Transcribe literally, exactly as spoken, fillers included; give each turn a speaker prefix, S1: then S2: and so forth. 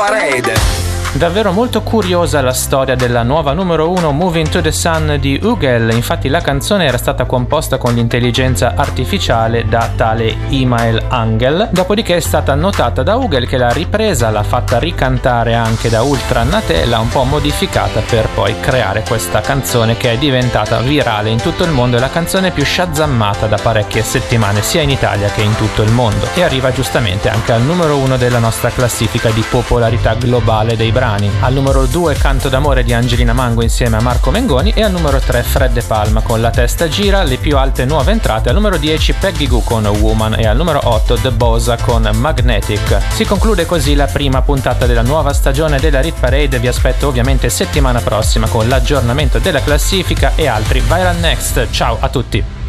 S1: Parade.
S2: Davvero molto curiosa la storia della nuova numero uno Moving to the Sun di Ugel. Infatti la canzone era stata composta con l'intelligenza artificiale da tale Imael Angel, dopodiché è stata notata da Ugel che l'ha ripresa, l'ha fatta ricantare anche da Ultra Naté, l'ha un po' modificata per poi creare questa canzone che è diventata virale in tutto il mondo. È la canzone più shazammata da parecchie settimane sia in Italia che in tutto il mondo e arriva giustamente anche al numero uno della nostra classifica di popolarità globale dei brani. Al numero due Canto d'amore di Angelina Mango insieme a Marco Mengoni e al numero tre Fred De Palma con La testa gira. Le più alte nuove entrate: al numero dieci Peggy Goo con Woman e al numero otto The Bosa con Magnetic. Si conclude così la prima puntata della nuova stagione della Hit Parade. Vi aspetto ovviamente settimana prossima con l'aggiornamento della classifica e altri Viral Next. Ciao a tutti.